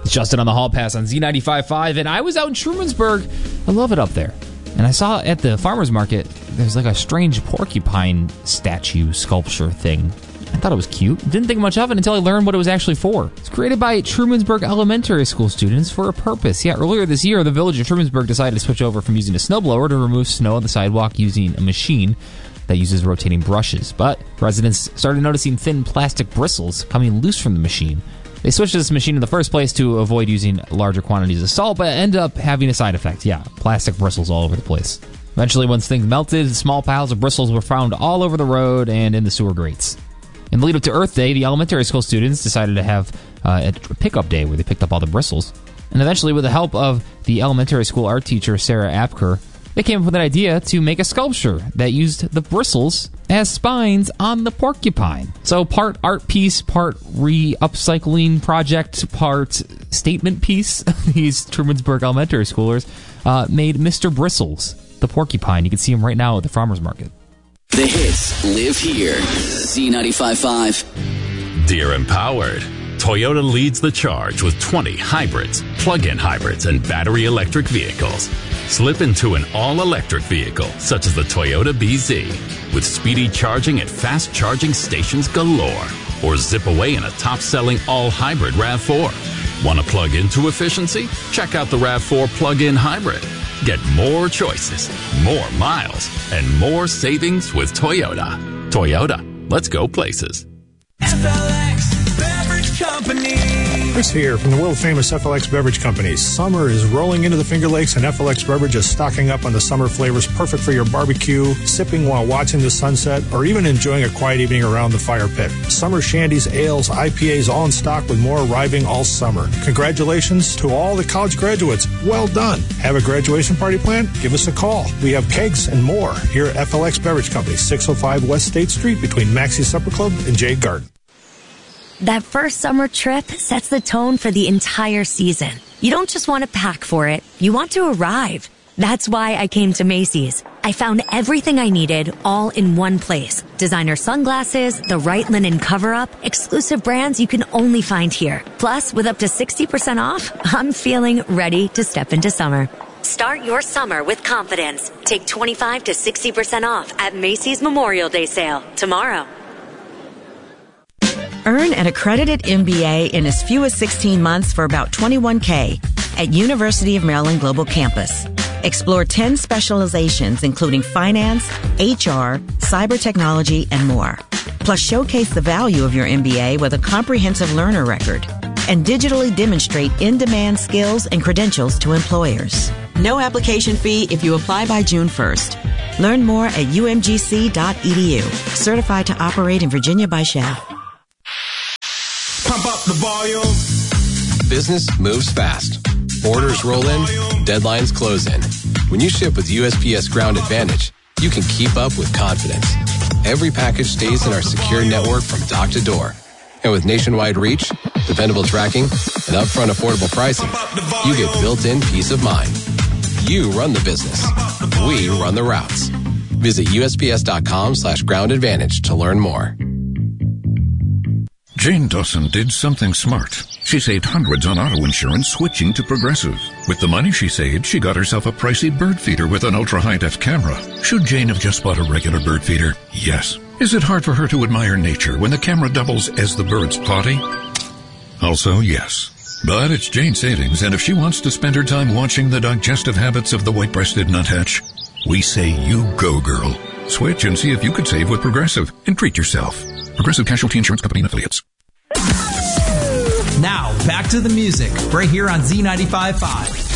It's Justin on the Hall Pass on Z95.5, and I was out in Trumansburg. I love it up there. And I saw at the farmer's market, there's like a strange porcupine statue sculpture thing. I thought it was cute. Didn't think much of it until I learned what it was actually for. It's created by Trumansburg Elementary School students for a purpose. Yeah, earlier this year, the village of Trumansburg decided to switch over from using a snowblower to remove snow on the sidewalk using a machine that uses rotating brushes. But residents started noticing thin plastic bristles coming loose from the machine. They switched to this machine in the first place to avoid using larger quantities of salt, but ended up having a side effect. Yeah, plastic bristles all over the place. Eventually, once things melted, small piles of bristles were found all over the road and in the sewer grates. In the lead up to Earth Day, the elementary school students decided to have a pickup day where they picked up all the bristles. And eventually, with the help of the elementary school art teacher, Sarah Apker, they came up with an idea to make a sculpture that used the bristles as spines on the porcupine. So part art piece, part re-upcycling project, part statement piece. These Trumansburg elementary schoolers made Mr. Bristles, the porcupine. You can see him right now at the farmer's market. The hits live here. Z95.5. Dear Empowered, Toyota leads the charge with 20 hybrids, plug-in hybrids, and battery electric vehicles. Slip into an all-electric vehicle, such as the Toyota BZ, with speedy charging at fast-charging stations galore. Or zip away in a top-selling all-hybrid RAV4. Want to plug into efficiency? Check out the RAV4 plug-in hybrid. Get more choices, more miles, and more savings with Toyota. Toyota, let's go places. FLX Beverage Company. Chris here from the world-famous FLX Beverage Company. Summer is rolling into the Finger Lakes, and FLX Beverage is stocking up on the summer flavors perfect for your barbecue, sipping while watching the sunset, or even enjoying a quiet evening around the fire pit. Summer shandies, ales, IPAs, all in stock with more arriving all summer. Congratulations to all the college graduates. Well done. Have a graduation party planned? Give us a call. We have kegs and more here at FLX Beverage Company, 605 West State Street between Maxie's Supper Club and Jade Garden. That first summer trip sets the tone for the entire season. You don't just want to pack for it, you want to arrive. That's why I came to Macy's. I found everything I needed all in one place. Designer sunglasses, the right linen cover-up, exclusive brands you can only find here. Plus, with up to 60% off, I'm feeling ready to step into summer. Start your summer with confidence. Take 25 to 60% off at Macy's Memorial Day sale tomorrow. Earn an accredited MBA in as few as 16 months for about $21K at University of Maryland Global Campus. Explore 10 specializations including finance, HR, cyber technology, and more. Plus showcase the value of your MBA with a comprehensive learner record and digitally demonstrate in-demand skills and credentials to employers. No application fee if you apply by June 1st. Learn more at umgc.edu. Certified to operate in Virginia by Shell. Pump up the volume. Business moves fast. Orders roll in, deadlines close in. When you ship with USPS Ground Advantage, you can keep up with confidence. Every package stays in our secure network from dock to door. And with nationwide reach, dependable tracking, and upfront affordable pricing, you get built-in peace of mind. You run the business. We run the routes. Visit USPS.com/Ground Advantage to learn more. Jane Dawson did something smart. She saved hundreds on auto insurance switching to Progressive. With the money she saved, she got herself a pricey bird feeder with an ultra-high-def camera. Should Jane have just bought a regular bird feeder? Yes. Is it hard for her to admire nature when the camera doubles as the bird's potty? Also, yes. But it's Jane's savings, and if she wants to spend her time watching the digestive habits of the white-breasted nuthatch, we say you go, girl. Switch and see if you could save with Progressive and treat yourself. Progressive Casualty Insurance Company and Affiliates. Now, back to the music, right here on Z95.5.